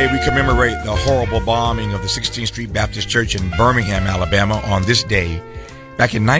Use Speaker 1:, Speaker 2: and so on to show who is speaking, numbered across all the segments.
Speaker 1: Today we commemorate the horrible bombing of the 16th Street Baptist Church in Birmingham, Alabama on this day back in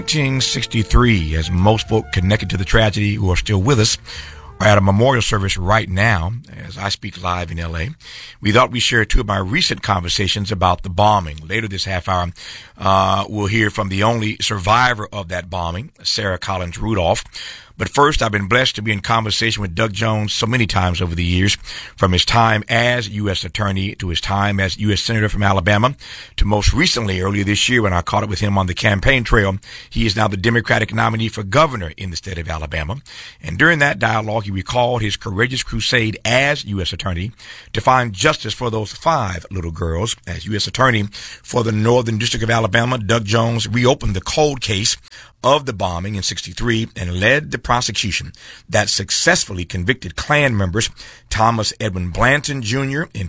Speaker 1: 1963, as most folk connected to the tragedy who are still with us are at a memorial service right now as I speak live in L.A. We thought we'd share two of my recent conversations about the bombing. Later this half hour, we'll hear from the only survivor of that bombing, Sarah Collins Rudolph. But first, I've been blessed to be in conversation with Doug Jones so many times over the years, from his time as U.S. Attorney to his time as U.S. Senator from Alabama to most recently, earlier this year, when I caught up with him on the campaign trail. He is now the Democratic nominee for governor in the state of Alabama. And during that dialogue, he recalled his courageous crusade as U.S. Attorney to find justice for those 5 little girls. As U.S. Attorney for the Northern District of Alabama, Doug Jones reopened the cold case of the bombing in 63 and led the prosecution that successfully convicted Klan members Thomas Edwin Blanton Jr. in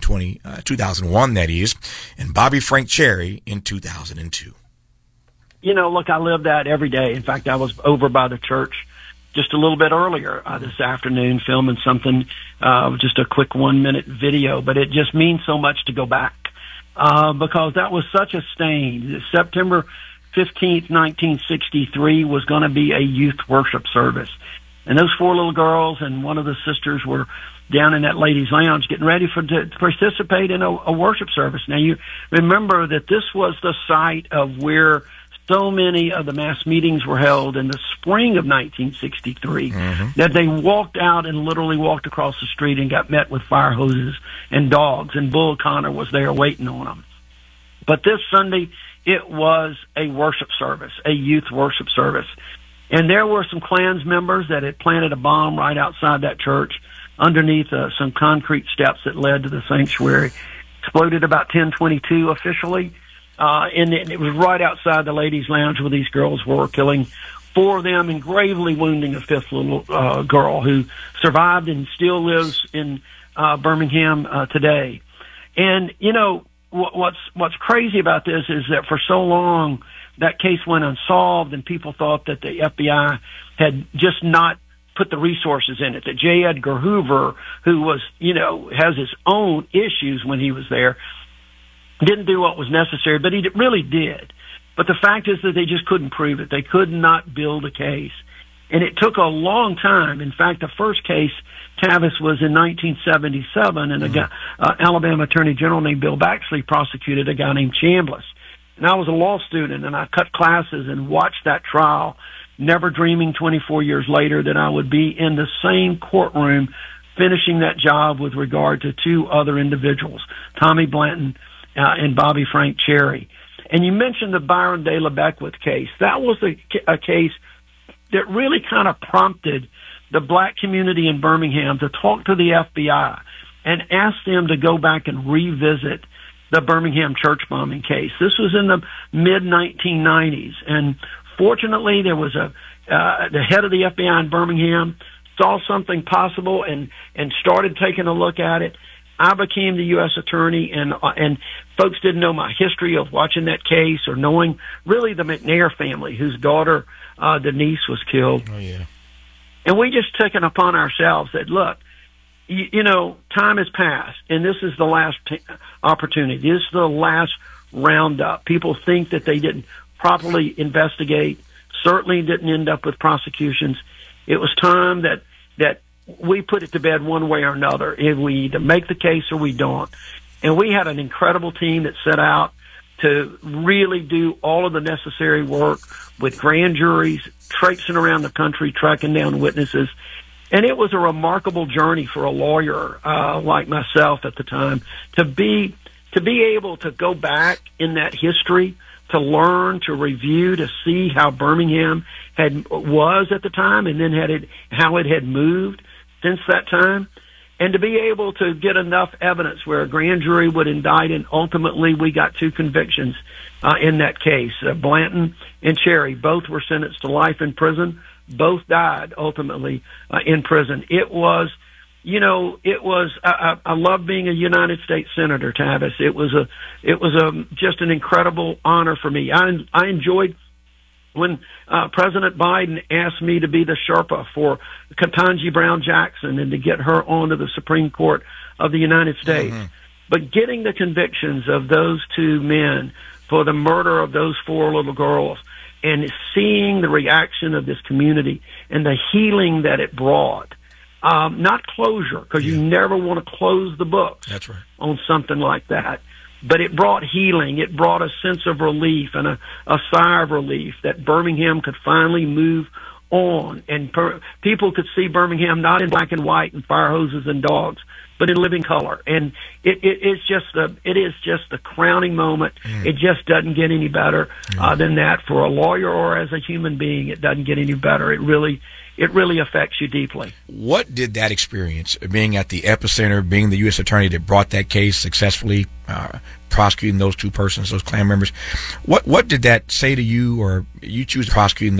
Speaker 1: 2001, that is, and Bobby Frank Cherry in 2002.
Speaker 2: You know, look, I live that every day. In fact, I was over by the church just a little bit earlier this afternoon filming something, just a quick 1-minute video, but it just means so much to go back because that was such a stain. September 15th, 1963 was going to be a youth worship service. And those 4 little girls and one of the sisters were down in that ladies' lounge getting ready to participate in a worship service. Now, you remember that this was the site of where so many of the mass meetings were held in the spring of 1963, that they walked out and literally walked across the street and got met with fire hoses and dogs, and Bull Connor was there waiting on them. But this Sunday, it was a worship service, a youth worship service. And there were some Klans members that had planted a bomb right outside that church underneath some concrete steps that led to the sanctuary. Exploded about 10:22 officially. And it was right outside the ladies' lounge where these girls were, killing 4 of them and gravely wounding a 5th little girl who survived and still lives in Birmingham today. And, you know, what's crazy about this is that for so long that case went unsolved and people thought that the FBI had just not put the resources in it, that J. Edgar Hoover, who was, you know, has his own issues when he was there, didn't do what was necessary, but he really did. But the fact is that they just couldn't prove it. They could not build a case. And it took a long time. In fact, the first case, Tavis, was in 1977, and a guy, Alabama Attorney General named Bill Baxley prosecuted a guy named Chambliss. And I was a law student, and I cut classes and watched that trial, never dreaming 24 years later that I would be in the same courtroom finishing that job with regard to 2 other individuals, Tommy Blanton and Bobby Frank Cherry. And you mentioned the Byron De La Beckwith case. That was a case that really kind of prompted the black community in Birmingham to talk to the FBI and ask them to go back and revisit the Birmingham church bombing case. This was in the mid-1990s, and fortunately there was the head of the FBI in Birmingham saw something possible and started taking a look at it. I became the U.S. Attorney, and folks didn't know my history of watching that case or knowing really the McNair family, whose daughter Denise was killed.
Speaker 1: Oh, yeah.
Speaker 2: And we just took it upon ourselves that, look, you know, time has passed, and this is the last opportunity. This is the last roundup. People think that they didn't properly investigate, certainly didn't end up with prosecutions. It was time that we put it to bed one way or another. If we either make the case or we don't. And we had an incredible team that set out to really do all of the necessary work with grand juries, traipsing around the country, tracking down witnesses. And it was a remarkable journey for a lawyer like myself at the time to be able to go back in that history, to learn, to review, to see how Birmingham was at the time, and then how it had moved since that time, and to be able to get enough evidence where a grand jury would indict, and ultimately we got 2 convictions in that case. Blanton and Cherry both were sentenced to life in prison. Both died ultimately in prison. It was, you know, I love being a United States Senator, Tavis. It was just an incredible honor for me. I enjoyed when President Biden asked me to be the Sherpa for Ketanji Brown Jackson and to get her onto the Supreme Court of the United States. But getting the convictions of those two men for the murder of those 4 little girls and seeing the reaction of this community and the healing that it brought, not closure, because you never want to close the books.
Speaker 1: That's right.
Speaker 2: On something like that. But it brought healing. It brought a sense of relief and a sigh of relief that Birmingham could finally move on. And people could see Birmingham not in black and white and fire hoses and dogs, but in living color. And it is just the crowning moment. It just doesn't get any better than that. For a lawyer or as a human being, it doesn't get any better. It really affects you deeply.
Speaker 1: What did that experience, being at the epicenter, being the U.S. attorney that brought that case successfully, prosecuting those 2 persons, those Klan members, what did that say to you, or you choose prosecuting